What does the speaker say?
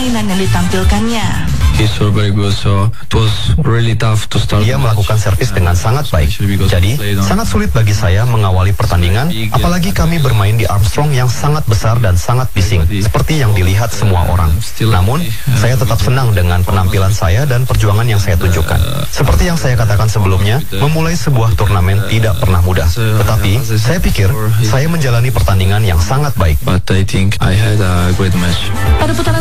permainan yang ditampilkannya. Dia melakukan servis dengan sangat baik. Jadi, sangat sulit bagi saya mengawali pertandingan, apalagi kami bermain di Armstrong yang sangat besar dan sangat bising, seperti yang dilihat semua orang. Namun, saya tetap senang dengan penampilan saya dan perjuangan yang saya tunjukkan. Seperti yang saya katakan sebelumnya, memulai sebuah turnamen tidak pernah mudah. Tetapi, saya pikir saya menjalani pertandingan yang sangat baik. Pada putaran